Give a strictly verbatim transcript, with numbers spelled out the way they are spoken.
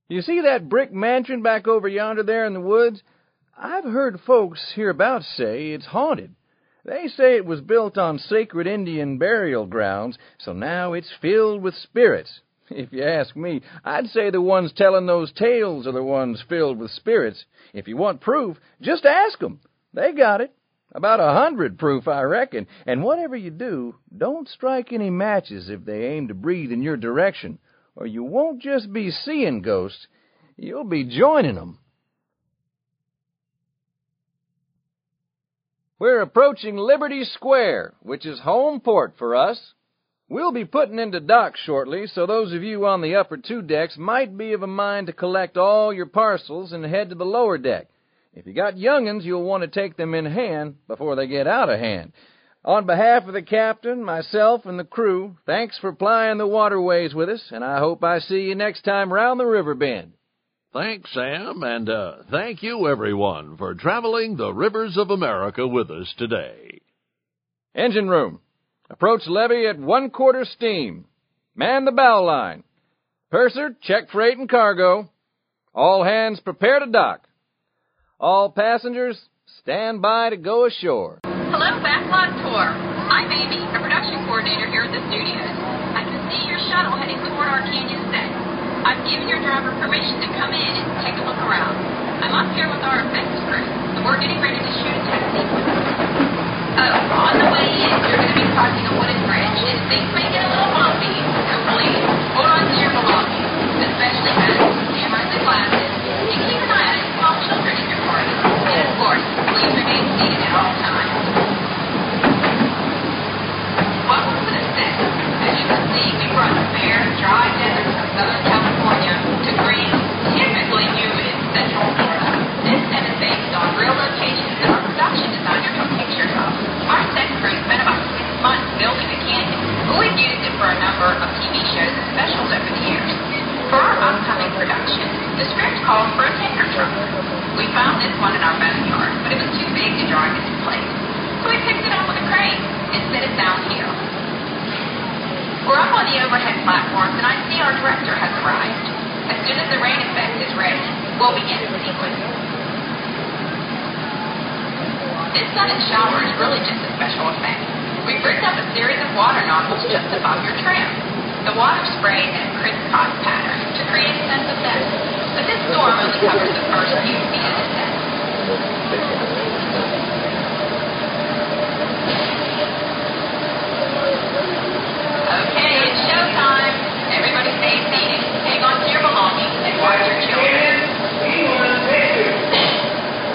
You see that brick mansion back over yonder there in the woods? I've heard folks hereabouts say it's haunted. They say it was built on sacred Indian burial grounds, so now it's filled with spirits. If you ask me, I'd say the ones telling those tales are the ones filled with spirits. If you want proof, just ask 'em. They got it. About a hundred proof, I reckon. And whatever you do, don't strike any matches if they aim to breathe in your direction, or you won't just be seeing ghosts, you'll be joining 'em. We're approaching Liberty Square, which is home port for us. We'll be putting into dock shortly, so those of you on the upper two decks might be of a mind to collect all your parcels and head to the lower deck. If you got young'uns, you'll want to take them in hand before they get out of hand. On behalf of the captain, myself, and the crew, thanks for plying the waterways with us, and I hope I see you next time round the river bend. Thanks, Sam, and uh, thank you, everyone, for traveling the rivers of America with us today. Engine room. Approach levee at one-quarter steam. Man the bow line. Purser, check freight and cargo. All hands prepare to dock. All passengers, stand by to go ashore. Hello, Backlot Tour. I'm Amy, a production coordinator here at the studios. I can see your shuttle heading toward our canyon set. I've given your driver permission to come in and take a look around. I'm up here with our effects crew, and we're getting ready to shoot a test sequence. Oh, on the way in, you're going to be crossing a wooden bridge, and things may get a little bumpy. So please, hold on to your belongings, especially hats, cameras, and glasses, and keep an eye on any small children in your party. And of course, please remain seated at all times. Welcome to the set. As you can see, we brought the bare, dry deserts of Southern California to green, typically humid Central Florida. This set is based on real locations that our production designer took pictures of. Our set crew spent about six months building the canyon, but we've used it for a number of T V shows and specials over the years. For our upcoming production, the script called for a tanker truck. We found this one in our backyard, but it was too big to drive into place. So we picked it up with a crane and set it down here. We're up on the overhead platforms, and I see our director has arrived. As soon as the rain effect is ready, we'll begin the sequence. This sun and shower is really just a special effect. We've rigged up a series of water nozzles just above your trim. The water sprays in a crisscross pattern to create a sense of depth, but this storm only covers the first few feet of the set.